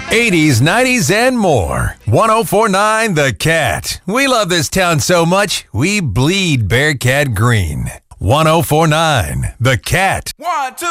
80s, 90s, and more. 1049 The Cat. We love this town so much, we bleed Bearcat green. 1049 The Cat. 1, 2.